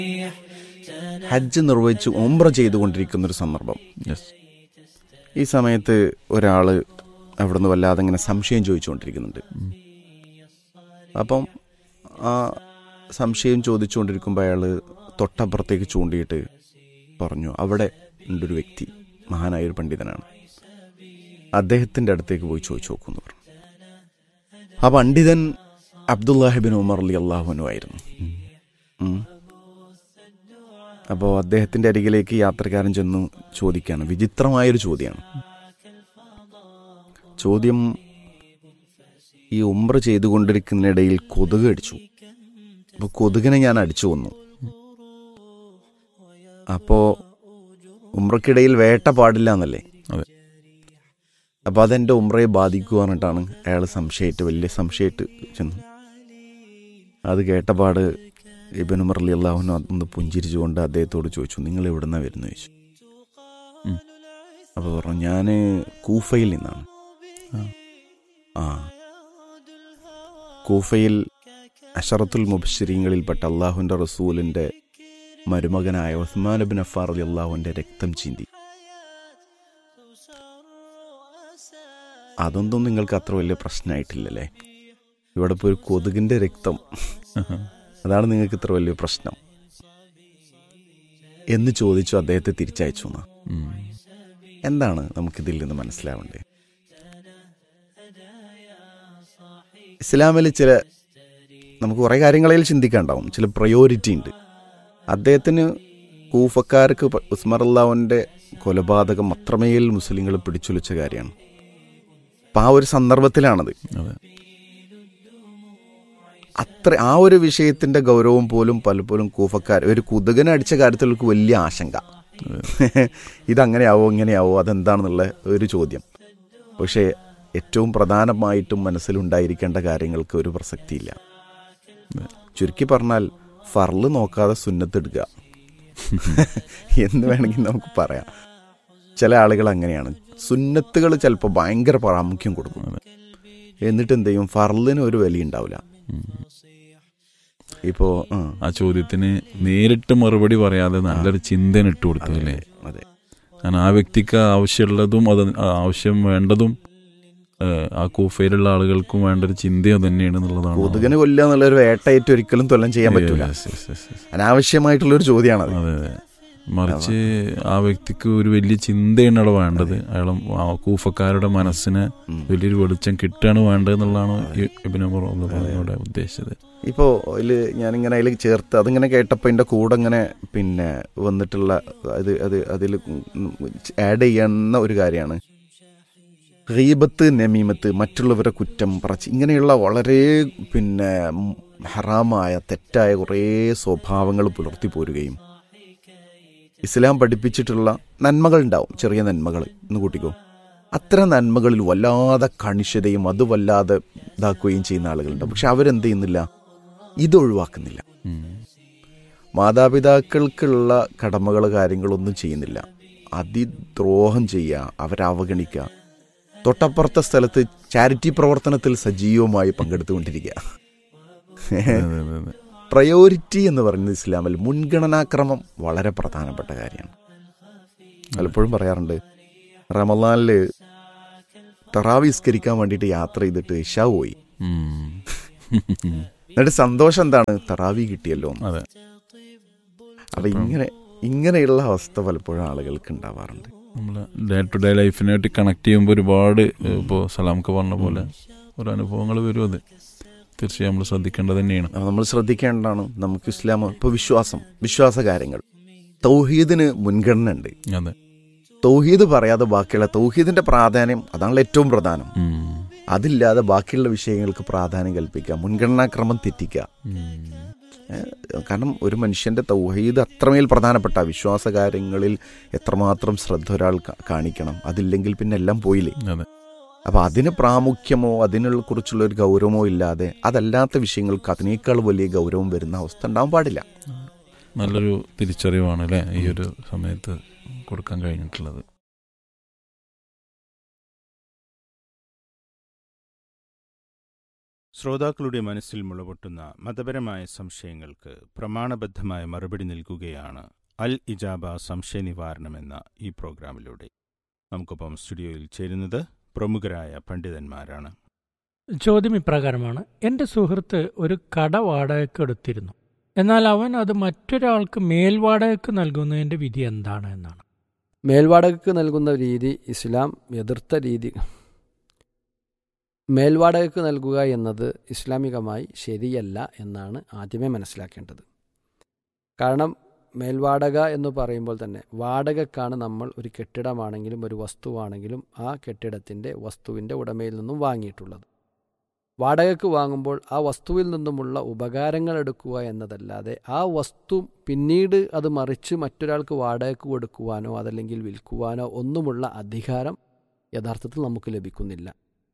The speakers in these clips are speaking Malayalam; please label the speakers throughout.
Speaker 1: ഹജ്ജ് നിർവഹിച്ച് ഉംറ ചെയ്തുകൊണ്ടിരിക്കുന്നൊരു സന്ദർഭം. ഈ സമയത്ത് ഒരാൾ അവിടുന്ന് വല്ലാതെ ഇങ്ങനെ സംശയം ചോദിച്ചുകൊണ്ടിരിക്കുന്നുണ്ട്. അപ്പം ആ സംശയം ചോദിച്ചുകൊണ്ടിരിക്കുമ്പോൾ അയാൾ തൊട്ടപ്പുറത്തേക്ക് ചൂണ്ടിയിട്ട് പറഞ്ഞു, അവിടെ ഉണ്ടൊരു വ്യക്തി, മഹാനായൊരു പണ്ഡിതനാണ്, അദ്ദേഹത്തിൻ്റെ അടുത്തേക്ക് പോയി ചോദിച്ചു നോക്കുമെന്ന് പറഞ്ഞു. ആ പണ്ഡിതൻ അബ്ദുല്ലാഹിബിൻ ഉമർ റളിയല്ലാഹു അൻഹു ആയിരുന്നു. അപ്പോൾ അദ്ദേഹത്തിൻ്റെ അരികിലേക്ക് യാത്രക്കാരൻ ചെന്ന് ചോദിക്കുകയാണ്. വിചിത്രമായൊരു ചോദ്യമാണ്. ചോദ്യം, ഈ ഉംറ ചെയ്തുകൊണ്ടിരിക്കുന്നതിനിടയിൽ കൊതുക് അടിച്ചു. അപ്പോൾ കൊതുകിനെ ഞാൻ അടിച്ചു കൊന്നു. അപ്പോൾ ഉംറക്കിടയിൽ വേട്ട പാടില്ല എന്നല്ലേ? അപ്പോൾ അതെൻ്റെ ഉംറയെ ബാധിക്കുക പറഞ്ഞിട്ടാണ് അയാൾ വലിയ സംശയമായിട്ട് ചെന്നു. അത് കേട്ടപാട് ഇബ്നു ഉമർ റളിയല്ലാഹു അൻഹു ഒന്ന് പുഞ്ചിരിച്ചുകൊണ്ട് അദ്ദേഹത്തോട് ചോദിച്ചു, നിങ്ങൾ എവിടെ നിന്നാണ് വരുന്നത് ചോദിച്ചു. അപ്പോൾ പറഞ്ഞു, ഞാൻ കൂഫയിൽ നിന്നാണ്. കൂഫയിൽ അശറത്തുൽ മുബശ്ശിരീങ്ങളിൽപ്പെട്ട അള്ളാഹുവിൻ്റെ റസൂലിൻ്റെ മരുമകനായ ഉസ്മാൻ ഇബ്നു അഫ്ഫാൻ റളിയല്ലാഹു അൻഹുവിൻ്റെ രക്തം ചീന്തി. അതൊന്നും നിങ്ങൾക്ക് അത്ര വലിയ പ്രശ്നമായിട്ടില്ലല്ലേ? ഇവിടെ ഇപ്പോൾ ഒരു കൊതുകിൻ്റെ രക്തം, അതാണ് നിങ്ങൾക്ക് ഇത്ര വലിയ പ്രശ്നം എന്ന് ചോദിച്ചു. അദ്ദേഹത്തെ തിരിച്ചയച്ചു. എന്താണ് നമുക്കിതിൽ നിന്ന് മനസ്സിലാവേണ്ടത്? ഇസ്ലാമിൽ നമുക്ക് കുറേ കാര്യങ്ങളിൽ ചിന്തിക്കാനുണ്ടാവും. ചില പ്രയോറിറ്റി ഉണ്ട്. അദ്ദേഹത്തിന് കൂഫക്കാർക്ക് ഉസ്മാൻ റളിയല്ലാഹുവിൻ്റെ കൊലപാതകം അത്രമേൽ മുസ്ലിങ്ങൾ പിടിച്ചുലച്ച കാര്യമാണ്. അപ്പം ആ ഒരു സന്ദർഭത്തിലാണത്. ആ ഒരു വിഷയത്തിൻ്റെ ഗൗരവം പോലും പലപ്പോഴും കൂഫക്കാർ ഒരു കൊതുകിനെ അടിച്ച കാര്യത്തിലേക്ക് വലിയ ആശങ്ക, ഇതങ്ങനെയാവോ ഇങ്ങനെയാവോ അതെന്താണെന്നുള്ള ഒരു ചോദ്യം. പക്ഷേ ഏറ്റവും പ്രധാനമായിട്ടും മനസ്സിലുണ്ടായിരിക്കേണ്ട കാര്യങ്ങൾക്ക് ഒരു പ്രസക്തിയില്ല. ചുരുക്കി പറഞ്ഞാൽ ഫർള് നോക്കാതെ സുന്നത്തെടുക്കുക എന്ന് വേണമെങ്കിൽ നമുക്ക് പറയാം. ചില ആളുകൾ അങ്ങനെയാണ്. സുന്നത്തുകൾ ചിലപ്പോൾ ഭയങ്കര പ്രാമുഖ്യം കൊടുക്കും, എന്നിട്ട് എന്ത് ചെയ്യും, ഫർളിന് ഒരു വില ഉണ്ടാവില്ല. ഇപ്പോ
Speaker 2: ആ ചോദ്യത്തിന് നേരിട്ട് മറുപടി പറയാതെ നല്ലൊരു ചിന്തന ഇട്ട് കൊടുത്തു അല്ലേ?
Speaker 1: അതെ,
Speaker 2: കാരണം ആ വ്യക്തിക്ക് ആവശ്യമുള്ളതും അത് ആവശ്യം വേണ്ടതും ആ കൂഫയിലുള്ള ആളുകൾക്കും വേണ്ട ഒരു ചിന്ത തന്നെയാണ് എന്നുള്ളതാണ്.
Speaker 1: കൊതുകിനെ കൊല്ലുക എന്നുള്ളൊരു വേട്ടയിട്ട് ഒരിക്കലും തൊല്ലം ചെയ്യാൻ പറ്റില്ല. അനാവശ്യമായിട്ടുള്ളൊരു ചോദ്യമാണ്.
Speaker 2: അതെ, മറിച്ച് ആ വ്യക്തിക്ക് ഒരു വലിയ ചിന്തയാണ് അവിടെ വേണ്ടത്. അയാളും കൂഫക്കാരുടെ മനസ്സിന് വലിയൊരു വെളിച്ചം കിട്ടുകയാണ് വേണ്ടത് എന്നുള്ളതാണ് ഇബ്നു ഉമർ റളിയല്ലാഹു ഉദ്ദേശിച്ചത്.
Speaker 1: ഇപ്പോൾ ഞാനിങ്ങനെ അതിൽ ചേർത്ത് അതിങ്ങനെ കേട്ടപ്പോൾ എൻ്റെ കൂടെ ഇങ്ങനെ വന്നിട്ടുള്ള അതിൽ ആഡ് ചെയ്യുന്ന ഒരു കാര്യമാണ് ഗീബത്ത്, നമീമത്ത്, മറ്റുള്ളവരുടെ കുറ്റം പറച്ച്, ഇങ്ങനെയുള്ള വളരെ ഹറാമായ തെറ്റായ കുറേ സ്വഭാവങ്ങൾ പുലർത്തി പോരുകയും ഇസ്ലാം പഠിപ്പിച്ചിട്ടുള്ള നന്മകൾ ഉണ്ടാവും, ചെറിയ നന്മകൾ എന്ന് കൂട്ടിക്കോ, അത്തരം നന്മകളിൽ വല്ലാതെ കണിശതയും അത് വല്ലാതെ ഇതാക്കുകയും ചെയ്യുന്ന ആളുകളുണ്ടാവും. പക്ഷെ അവരെന്ത് ചെയ്യുന്നില്ല, ഇതൊഴിവാക്കുന്നില്ല. മാതാപിതാക്കൾക്കുള്ള കടമകൾ കാര്യങ്ങളൊന്നും ചെയ്യുന്നില്ല, അതിദ്രോഹം ചെയ്യുക, അവരെ അവഗണിക്കുക, തൊട്ടപ്പുറത്തെ സ്ഥലത്ത് ചാരിറ്റി പ്രവർത്തനത്തിൽ സജീവമായി പങ്കെടുത്തുകൊണ്ടിരിക്കുക. പ്രയോറിറ്റി എന്ന് പറയുന്നത് ഇസ്ലാമിൽ മുൻഗണനാക്രമം വളരെ പ്രധാനപ്പെട്ട കാര്യമാണ്. പലപ്പോഴും പറയാറുണ്ട്, റമളാനിൽ തറാവീസ്കരിക്കാൻ വേണ്ടിയിട്ട് യാത്ര ചെയ്തിട്ട് ഇശാ പോയി, എന്നിട്ട് സന്തോഷം എന്താണ്, തറാവി കിട്ടിയല്ലോ. അപ്പൊ ഇങ്ങനെയുള്ള അവസ്ഥ പലപ്പോഴും ആളുകൾക്ക് ഉണ്ടാവാറുണ്ട്.
Speaker 2: നമ്മൾ ഡേ ടു ഡേ ലൈഫിനായിട്ട് കണക്ട് ചെയ്യുമ്പോൾ ഒരുപാട് ഇപ്പോൾ സലാംക്ക് പറഞ്ഞ പോലെ ഓരോ അനുഭവങ്ങൾ വരും. അത് തീർച്ചയായും നമ്മൾ ശ്രദ്ധിക്കേണ്ടത് തന്നെയാണ്.
Speaker 1: നമ്മൾ ശ്രദ്ധിക്കേണ്ടതാണ്. നമുക്ക് ഇസ്ലാം ഇപ്പോൾ വിശ്വാസ കാര്യങ്ങൾ, തൗഹീദിന് മുൻഗണന ഉണ്ട്.
Speaker 2: അതെ,
Speaker 1: തൗഹീദ് പറയാതെ ബാക്കിയുള്ള തൗഹീദിന്റെ പ്രാധാന്യം അതാണല്ലോ ഏറ്റവും പ്രധാനം. അതില്ലാതെ ബാക്കിയുള്ള വിഷയങ്ങൾക്ക് പ്രാധാന്യം കൽപ്പിക്കുക, മുൻഗണനാക്രമം തെറ്റിക്കുക. കാരണം ഒരു മനുഷ്യന്റെ തൗഹീദ് അത്രമേൽ പ്രധാനപ്പെട്ട വിശ്വാസ കാര്യങ്ങളിൽ എത്രമാത്രം ശ്രദ്ധ ഒരാൾ കാണിക്കണം. അതില്ലെങ്കിൽ പിന്നെ എല്ലാം പോയില്ലേ. അപ്പൊ അതിന് പ്രാമുഖ്യമോ അതിനെ കുറിച്ചുള്ള ഒരു ഗൗരവമോ ഇല്ലാതെ അതല്ലാത്ത വിഷയങ്ങൾക്ക് അതിനേക്കാൾ വലിയ ഗൗരവം വരുന്ന അവസ്ഥ ഉണ്ടാവാൻ പാടില്ല.
Speaker 2: നല്ലൊരു തിരിച്ചറിവാണ് അല്ലേ ഈ ഒരു സമയത്ത് കൊടുക്കാൻ കഴിഞ്ഞിട്ടുള്ളത്.
Speaker 3: ശ്രോതാക്കളുടെ മനസ്സിൽ മുളപൊട്ടുന്ന മതപരമായ സംശയങ്ങൾക്ക് പ്രമാണബദ്ധമായ മറുപടി നൽകുകയാണ് അൽ ഇജാബ സംശയ നിവാരണം എന്ന ഈ പ്രോഗ്രാമിലൂടെ. നമുക്കൊപ്പം സ്റ്റുഡിയോയിൽ ചേരുന്നത് പ്രമുഖരായ പണ്ഡിതന്മാരാണ്.
Speaker 4: ചോദ്യം ഇപ്രകാരമാണ്: എൻ്റെ സുഹൃത്ത് ഒരു കട വാടകയ്ക്ക് എടുത്തിരുന്നു. എന്നാൽ അവൻ അത് മറ്റൊരാൾക്ക് മേൽവാടകയ്ക്ക് നൽകുന്നതിൻ്റെ വിധി എന്താണ് എന്നാണ്.
Speaker 5: മേൽവാടകയ്ക്ക് നൽകുന്ന രീതി ഇസ്ലാം എതിർത്ത രീതി. മേൽവാടകയ്ക്ക് നൽകുക എന്നത് ഇസ്ലാമികമായി ശരിയല്ല എന്നാണ് ആദ്യമേ മനസ്സിലാക്കേണ്ടത്. കാരണം മേൽവാടക എന്ന് പറയുമ്പോൾ തന്നെ വാടകക്കാണ് നമ്മൾ ഒരു കെട്ടിടമാണെങ്കിലും ഒരു വസ്തുവാണെങ്കിലും ആ കെട്ടിടത്തിൻ്റെ വസ്തുവിൻ്റെ ഉടമയിൽ നിന്നും വാങ്ങിയിട്ടുള്ളത്. വാടകയ്ക്ക് വാങ്ങുമ്പോൾ ആ വസ്തുവിൽ നിന്നുമുള്ള ഉപകാരങ്ങൾ എടുക്കുക എന്നതല്ലാതെ ആ വസ്തു പിന്നീട് അത് മറിച്ച് മറ്റൊരാൾക്ക് വാടകയ്ക്ക് കൊടുക്കുവാനോ അതല്ലെങ്കിൽ വിൽക്കുവാനോ ഒന്നുമുള്ള അധികാരം യഥാർത്ഥത്തിൽ നമുക്ക് ലഭിക്കുന്നില്ല.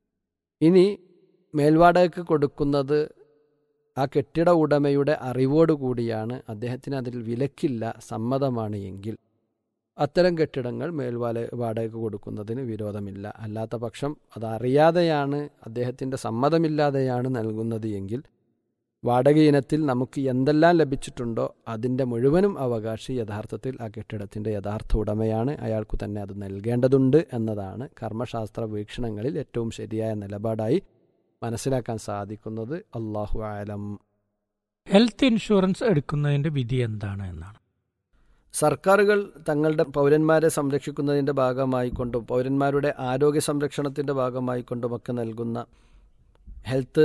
Speaker 5: ഇനി മേൽവാടകയ്ക്ക് കൊടുക്കുന്നത് ആ കെട്ടിട ഉടമയുടെ അറിവോടുകൂടിയാണ്, അദ്ദേഹത്തിന് അതിൽ വിലക്കില്ല, സമ്മതമാണ് എങ്കിൽ അത്തരം കെട്ടിടങ്ങൾ വാടകയ്ക്ക് കൊടുക്കുന്നതിന് വിരോധമില്ല. അല്ലാത്ത പക്ഷം അതറിയാതെയാണ്, അദ്ദേഹത്തിൻ്റെ സമ്മതമില്ലാതെയാണ് നൽകുന്നത് എങ്കിൽ വാടക ഇനത്തിൽ നമുക്ക് എന്തെല്ലാം ലഭിച്ചിട്ടുണ്ടോ അതിൻ്റെ മുഴുവനും അവകാശി യഥാർത്ഥത്തിൽ ആ കെട്ടിടത്തിൻ്റെ യഥാർത്ഥ ഉടമയാണ്, അയാൾക്ക് തന്നെ അത് നൽകേണ്ടതുണ്ട് എന്നതാണ് കർമ്മശാസ്ത്ര വീക്ഷണങ്ങളിൽ ഏറ്റവും ശരിയായ നിലപാടായി മനസ്സിലാക്കാൻ സാധിക്കുന്നത്. അല്ലാഹു ആലം.
Speaker 4: ഹെൽത്ത് ഇൻഷുറൻസ് എടുക്കുന്നതിൻ്റെ വിധി എന്താണ് എന്നാണ്.
Speaker 5: സർക്കാരുകൾ തങ്ങളുടെ പൗരന്മാരെ സംരക്ഷിക്കുന്നതിൻ്റെ ഭാഗമായിക്കൊണ്ടും പൗരന്മാരുടെ ആരോഗ്യ സംരക്ഷണത്തിൻ്റെ ഭാഗമായിക്കൊണ്ടുമൊക്കെ നൽകുന്ന ഹെൽത്ത്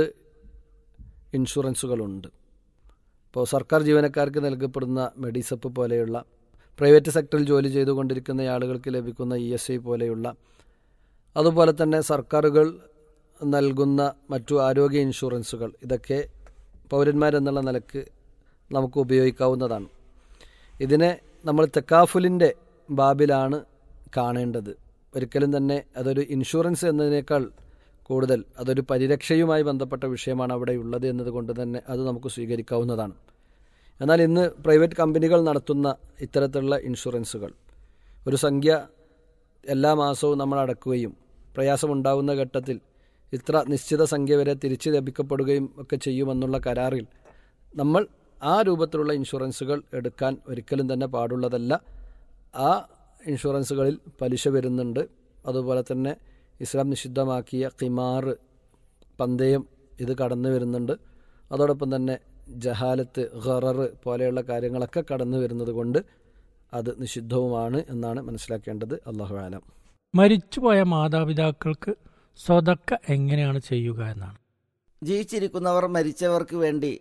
Speaker 5: ഇൻഷുറൻസുകളുണ്ട്. ഇപ്പോൾ സർക്കാർ ജീവനക്കാർക്ക് നൽകപ്പെടുന്ന മെഡിസപ്പ് പോലെയുള്ള, പ്രൈവറ്റ് സെക്ടറിൽ ജോലി ചെയ്തുകൊണ്ടിരിക്കുന്ന ആളുകൾക്ക് ലഭിക്കുന്ന ESI പോലെയുള്ള, അതുപോലെ തന്നെ സർക്കാരുകൾ നൽകുന്ന മറ്റു ആരോഗ്യ ഇൻഷുറൻസുകൾ, ഇതൊക്കെ പൗരന്മാരെന്നുള്ള നിലക്ക് നമുക്ക് ഉപയോഗിക്കാവുന്നതാണ്. ഇതിനെ നമ്മൾ തെക്കാഫുലിൻ്റെ ബാബിലാണ് കാണേണ്ടത്. ഒരിക്കലും തന്നെ അതൊരു ഇൻഷുറൻസ് എന്നതിനേക്കാൾ കൂടുതൽ അതൊരു പരിരക്ഷയുമായി ബന്ധപ്പെട്ട വിഷയമാണ് അവിടെ ഉള്ളത് എന്നതുകൊണ്ട് തന്നെ അത് നമുക്ക് സ്വീകരിക്കാവുന്നതാണ്. എന്നാൽ ഇന്ന് പ്രൈവറ്റ് കമ്പനികൾ നടത്തുന്ന ഇത്തരത്തിലുള്ള ഇൻഷുറൻസുകൾ ഒരു സംഖ്യ എല്ലാ മാസവും നമ്മൾ അടക്കുകയും പ്രയാസമുണ്ടാകുന്ന ഘട്ടത്തിൽ ഇത്ര നിശ്ചിത സംഖ്യ വരെ തിരിച്ചു ലഭിക്കപ്പെടുകയും ഒക്കെ ചെയ്യുമെന്നുള്ള കരാറിൽ നമ്മൾ ആ രൂപത്തിലുള്ള ഇൻഷുറൻസുകൾ എടുക്കാൻ ഒരിക്കലും തന്നെ പാടുള്ളതല്ല. ആ ഇൻഷുറൻസുകളിൽ പലിശ വരുന്നുണ്ട്. അതുപോലെ തന്നെ ഇസ്ലാം നിഷിദ്ധമാക്കിയ ഖിമാർ, പന്തയം, ഇത് കടന്നു വരുന്നുണ്ട്. അതോടൊപ്പം തന്നെ ജഹാലത്ത്, ഖറർ പോലെയുള്ള കാര്യങ്ങളൊക്കെ കടന്നു വരുന്നത് കൊണ്ട് അത് നിഷിദ്ധവുമാണ് എന്നാണ് മനസ്സിലാക്കേണ്ടത്. അല്ലാഹു അലം.
Speaker 4: മരിച്ചുപോയ മാതാപിതാക്കൾക്ക് സ്വതക്ക എങ്ങനെയാണ് ചെയ്യുക എന്നാണ്.
Speaker 6: ജീവിച്ചിരിക്കുന്നവർ മരിച്ചവർക്ക് വേണ്ടി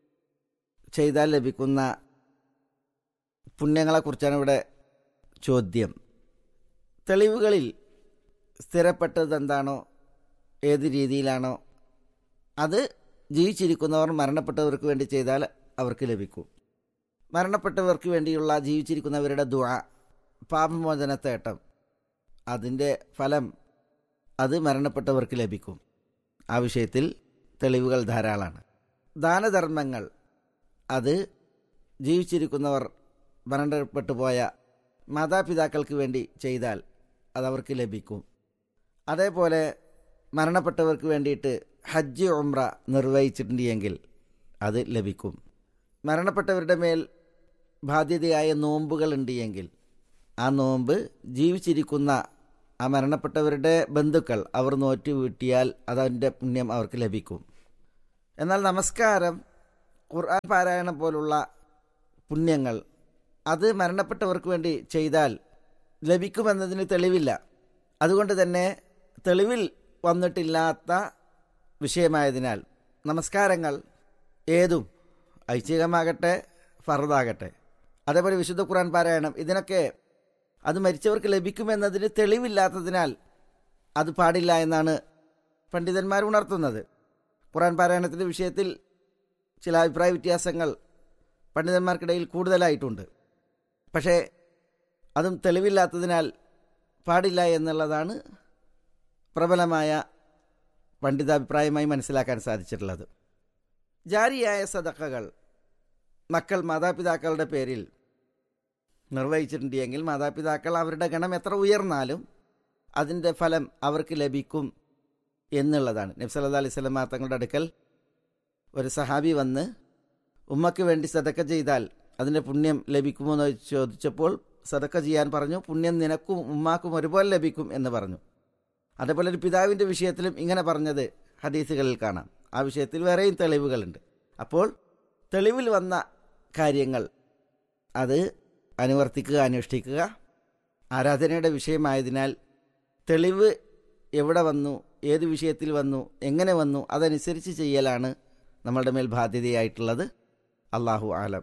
Speaker 6: ചെയ്താൽ ലഭിക്കുന്ന പുണ്യങ്ങളെക്കുറിച്ചാണ് ഇവിടെ ചോദ്യം. തെളിവുകളിൽ സ്ഥിരപ്പെട്ടത് എന്താണോ, ഏത് രീതിയിലാണോ, അത് ജീവിച്ചിരിക്കുന്നവർ മരണപ്പെട്ടവർക്ക് വേണ്ടി ചെയ്താൽ അവർക്ക് ലഭിക്കും. മരണപ്പെട്ടവർക്ക് വേണ്ടിയുള്ള ജീവിച്ചിരിക്കുന്നവരുടെ ദുആ, പാപമോചനത്തേട്ടം, അതിൻ്റെ ഫലം അത് മരണപ്പെട്ടവർക്ക് ലഭിക്കും. ആ വിഷയത്തിൽ തെളിവുകൾ ധാരാളമാണ്. ദാനധർമ്മങ്ങൾ അത് ജീവിച്ചിരിക്കുന്നവർ മരണപ്പെട്ടു പോയ മാതാപിതാക്കൾക്ക് വേണ്ടി ചെയ്താൽ അതവർക്ക് ലഭിക്കും. അതേപോലെ മരണപ്പെട്ടവർക്ക് വേണ്ടിയിട്ട് ഹജ്ജ്, ഉംറ നിർവഹിച്ചിട്ടുണ്ടെങ്കിൽ അത് ലഭിക്കും. മരണപ്പെട്ടവരുടെ മേൽ ബാധ്യതയായ നോമ്പുകളുണ്ട് എങ്കിൽ ആ നോമ്പ് ജീവിച്ചിരിക്കുന്ന ആ മരണപ്പെട്ടവരുടെ ബന്ധുക്കൾ അവർ നോറ്റ് വീട്ടിയാൽ അതതിൻ്റെ പുണ്യം അവർക്ക് ലഭിക്കും. എന്നാൽ നമസ്കാരം, ഖുർആൻ പാരായണം പോലുള്ള പുണ്യങ്ങൾ അത് മരണപ്പെട്ടവർക്ക് വേണ്ടി ചെയ്താൽ ലഭിക്കുമെന്നതിന് തെളിവില്ല. അതുകൊണ്ട് തന്നെ തെളിവിൽ വന്നിട്ടില്ലാത്ത വിഷയമായതിനാൽ നമസ്കാരങ്ങൾ ഏതും ഐച്ഛികമാകട്ടെ ഫർദാകട്ടെ, അതേപോലെ വിശുദ്ധ ഖുർആൻ പാരായണം, ഇതിനൊക്കെ അത് മരിച്ചവർക്ക് ലഭിക്കുമെന്നതിന് തെളിവില്ലാത്തതിനാൽ അത് പാടില്ല എന്നാണ് പണ്ഡിതന്മാർ ഉണർത്തുന്നത്. ഖുർആൻ പാരായണത്തിൻ്റെ വിഷയത്തിൽ ചില അഭിപ്രായ വ്യത്യാസങ്ങൾ പണ്ഡിതന്മാർക്കിടയിൽ കൂടുതലായിട്ടുണ്ട്. പക്ഷേ അതും തെളിവില്ലാത്തതിനാൽ പാടില്ല എന്നുള്ളതാണ് പ്രബലമായ പണ്ഡിതാഭിപ്രായമായി മനസ്സിലാക്കാൻ സാധിച്ചിട്ടുള്ളത്. ജാരിയായ സദഖകൾ മക്കൾ മാതാപിതാക്കളുടെ പേരിൽ നിർവഹിച്ചിട്ടുണ്ടെങ്കിൽ മാതാപിതാക്കൾ അവരുടെ ഗണം എത്ര ഉയർന്നാലും അതിൻ്റെ ഫലം അവർക്ക് ലഭിക്കും എന്നുള്ളതാണ്. നബി സല്ലല്ലാഹു അലൈഹി വസല്ലം തങ്ങളുടെ അടുക്കൽ ഒരു സഹാബി വന്ന് ഉമ്മയ്ക്ക് വേണ്ടി സദക്ക ചെയ്താൽ അതിൻ്റെ പുണ്യം ലഭിക്കുമോ എന്ന് ചോദിച്ചപ്പോൾ സദക്ക ചെയ്യാൻ പറഞ്ഞു. പുണ്യം നിനക്കും ഉമ്മാക്കും ഒരുപോലെ ലഭിക്കും എന്ന് പറഞ്ഞു. അതേപോലെ ഒരു പിതാവിൻ്റെ വിഷയത്തിലും ഇങ്ങനെ പറഞ്ഞത് ഹദീസുകളിൽ കാണാം. ആ വിഷയത്തിൽ വേറെയും തെളിവുകളുണ്ട്. അപ്പോൾ തെളിവിൽ വന്ന കാര്യങ്ങൾ അത് അനുവർത്തിക്കുക, അനുഷ്ഠിക്കുക ആരാധനയുടെ വിഷയമായതിനാൽ തെളിവ് എവിടെ വന്നു, ഏത് വിഷയത്തിൽ വന്നു, എങ്ങനെ വന്നു, അതനുസരിച്ച് ചെയ്യലാണ് നമ്മളുടെ മേൽ ബാധ്യതയായിട്ടുള്ളത്. അല്ലാഹു ആലം.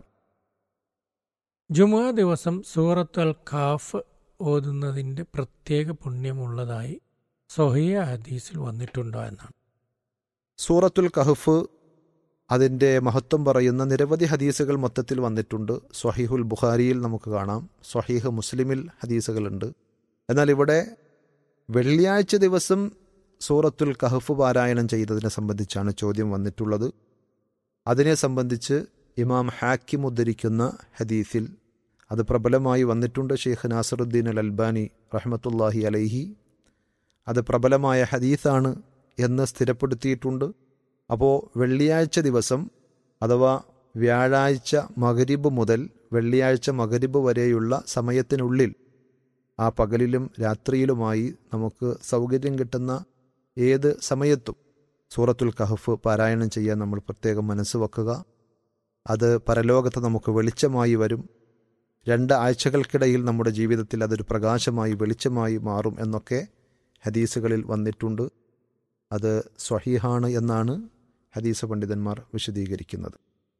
Speaker 4: ജുമുഅ ദിവസം സൂറത്തുൽ കാഫ് ഓതുന്നതിൻ്റെ പ്രത്യേക പുണ്യമുള്ളതായി സ്വഹീഹ ഹദീസിൽ വന്നിട്ടുണ്ടോ എന്നാണ്.
Speaker 7: സൂറത്തുൽ കഹ്ഫ് അതിൻ്റെ മഹത്വം പറയുന്ന നിരവധി ഹദീസുകൾ മൊത്തത്തിൽ വന്നിട്ടുണ്ട്. സ്വഹീഹുൽ ബുഖാരിയിൽ നമുക്ക് കാണാം, സ്വഹീഹ് മുസ്ലിമിൽ ഹദീസുകളുണ്ട്. എന്നാൽ ഇവിടെ വെള്ളിയാഴ്ച ദിവസം സൂറത്തുൽ കഹ്ഫ് പാരായണം ചെയ്തതിനെ സംബന്ധിച്ചാണ് ചോദ്യം വന്നിട്ടുള്ളത്. അതിനെ സംബന്ധിച്ച് ഇമാം ഹാക്കിം ഉദ്ധരിക്കുന്ന ഹദീസിൽ അത് പ്രബലമായി വന്നിട്ടുണ്ട്. ഷെയ്ഖ് നാസറുദ്ദീൻ അൽ അൽബാനി റഹ്മത്തുള്ളാഹി അലൈഹി അത് പ്രബലമായ ഹദീസാണ് എന്ന് സ്ഥിരപ്പെടുത്തിയിട്ടുണ്ട്. അപ്പോൾ വെള്ളിയാഴ്ച ദിവസം അഥവാ വ്യാഴാഴ്ച മഗ്രിബ് മുതൽ വെള്ളിയാഴ്ച മഗ്രിബ് വരെയുള്ള സമയത്തിനുള്ളിൽ, ആ പകലിലും രാത്രിയിലുമായി നമുക്ക് സൗകര്യം കിട്ടുന്ന ഏത് സമയത്തും സൂറത്തുൽ കഹ്ഫ് പാരായണം ചെയ്യാൻ നമ്മൾ പ്രത്യേകം മനസ്സ് വെക്കുക. അത് പരലോകത്ത് നമുക്ക് വെളിച്ചമായി വരും. 2 ആഴ്ചകൾക്കിടയിൽ നമ്മുടെ ജീവിതത്തിൽ അതൊരു പ്രകാശമായി വെളിച്ചമായി മാറും എന്നൊക്കെ ഹദീസുകളിൽ വന്നിട്ടുണ്ട്. അത് സ്വഹീഹാണ് എന്നാണ് ഹദീസ് പണ്ഡിതന്മാർ വിശദീകരിക്കുന്നത്.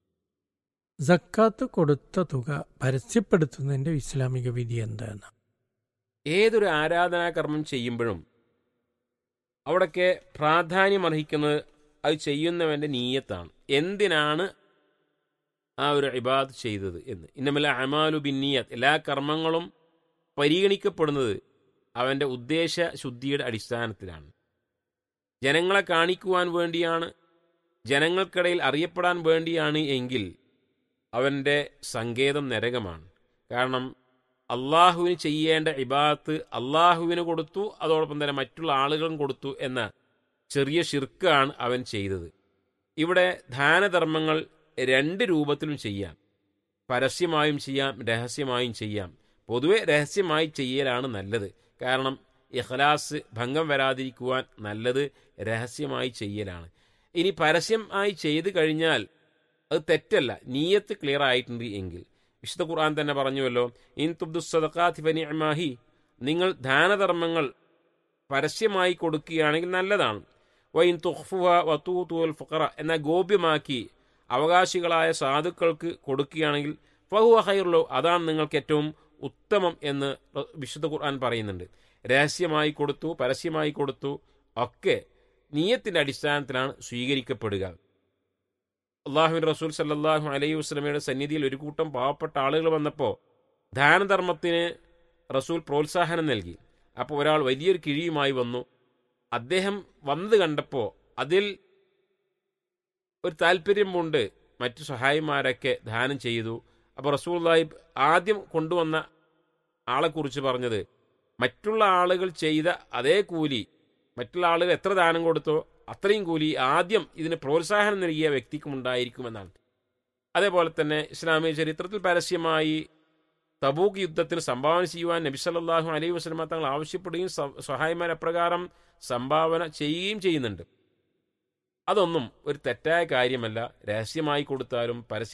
Speaker 4: സക്കാത്ത് കൊടുത്ത തുക പരസ്യപ്പെടുത്തുന്നതിൻ്റെ ഇസ്ലാമിക വിധി എന്താണ്?
Speaker 8: ഏതൊരു ആരാധനാകർമ്മം ചെയ്യുമ്പോഴും അവിടൊക്കെ പ്രാധാന്യമർഹിക്കുന്നത് അത് ചെയ്യുന്നവൻ്റെ നീയത്താണ്. എന്തിനാണ് ആ ഒരു ഇബാദത്ത് ചെയ്തത് എന്ന്. ഇന്നമൽ അമാലു ബിന്നിയത്ത്, എല്ലാ കർമ്മങ്ങളും പരിഗണിക്കപ്പെടുന്നത് അവൻ്റെ ഉദ്ദേശ ശുദ്ധിയുടെ അടിസ്ഥാനത്തിലാണ്. ജനങ്ങളെ കാണിക്കുവാൻ വേണ്ടിയാണ്, ജനങ്ങൾക്കിടയിൽ അറിയപ്പെടാൻ വേണ്ടിയാണ് എങ്കിൽ അവൻ്റെ സങ്കേതം നരകമാണ്. കാരണം അള്ളാഹുവിന് ചെയ്യേണ്ട ഇബാദത്ത് അള്ളാഹുവിന് കൊടുത്തു, അതോടൊപ്പം തന്നെ മറ്റുള്ള ആളുകളും കൊടുത്തു എന്ന ചെറിയ ശിർക്കാണ് അവൻ ചെയ്തത്. ഇവിടെ ദാനധർമ്മങ്ങൾ 2 രൂപത്തിലും ചെയ്യാം. പരസ്യമായും ചെയ്യാം, രഹസ്യമായും ചെയ്യാം. പൊതുവെ രഹസ്യമായി ചെയ്യലാണ് നല്ലത്. കാരണം ഇഖ്ലാസ് ഭംഗം വരാതിരിക്കുവാൻ നല്ലത് രഹസ്യമായി ചെയ്യലാണ്. ഇനി പരസ്യമായി ചെയ്തു കഴിഞ്ഞാൽ അത് തെറ്റല്ല, നീയത്ത് ക്ലിയർ ആയിട്ടുണ്ട് എങ്കിൽ. വിശുദ്ധ ഖുർആൻ തന്നെ പറഞ്ഞുവല്ലോ, ഇൻ തുബ്ദുസ് സദഖാതി ഫനിഅമാഹി, നിങ്ങൾ ദാനധർമ്മങ്ങൾ പരസ്യമായി കൊടുക്കുകയാണെങ്കിൽ നല്ലതാണ്. വഇൻ തുഖ്ഫുഹ വതൂതുൽ ഫുഖറ, എന്നാൽ ഗോപ്യമാക്കി അവകാശികളായ സാധുക്കൾക്ക് കൊടുക്കുകയാണെങ്കിൽ ഫഹുവ ഖൈറുലു, അതാണ് നിങ്ങൾക്ക് ഏറ്റവും ഉത്തമം എന്ന് വിശുദ്ധ ഖുർആൻ പറയുന്നുണ്ട്. രഹസ്യമായി കൊടുത്തു, പരസ്യമായി കൊടുത്തു, ഒക്കെ നിയ്യത്തിൻ്റെ അടിസ്ഥാനത്തിലാണ് സ്വീകരിക്കപ്പെടുക. അള്ളാഹുവിൻ്റെ റസൂൽ സല്ലല്ലാഹു അലൈഹി വസല്ലമയുടെ സന്നിധിയിൽ ഒരു കൂട്ടം പാവപ്പെട്ട ആളുകൾ വന്നപ്പോൾ ദാനധർമ്മത്തിന് റസൂൽ പ്രോത്സാഹനം നൽകി. അപ്പോൾ ഒരാൾ വലിയൊരു കിഴിയുമായി വന്നു. അദ്ദേഹം വന്നത് കണ്ടപ്പോൾ അതിൽ ഒരു താല്പര്യം കൊണ്ട് മറ്റു സഹായിമാരൊക്കെ ദാനം ചെയ്തു. അപ്പോൾ റസൂലുള്ളാഹി ആദ്യം കൊണ്ടുവന്ന ആളെക്കുറിച്ച് പറഞ്ഞത്, മറ്റുള്ള ആളുകൾ ചെയ്ത അതേ കൂലി, മറ്റുള്ള ആളുകൾ എത്ര ദാനം കൊടുത്തോ അത്രയും കൂലി ആദ്യം ഇതിന് പ്രോത്സാഹനം നൽകിയ വ്യക്തിക്കും ഉണ്ടായിരിക്കുമെന്നാണ്. അതേപോലെ തന്നെ ഇസ്ലാമിക ചരിത്രത്തിൽ പരസ്യമായി തബൂക്ക് യുദ്ധത്തിന് സംഭാവന ചെയ്യുവാൻ നബി സല്ലല്ലാഹു അലൈഹി വസല്ലമ തങ്ങൾ ആവശ്യപ്പെടുകയും സഹായിമാർ അപ്രകാരം സംഭാവന ചെയ്യുകയും ചെയ്യുന്നുണ്ട്. അതൊന്നും ഒരു തെറ്റായ കാര്യമല്ല. രഹസ്യമായി കൊടുത്താലും പരസ്യം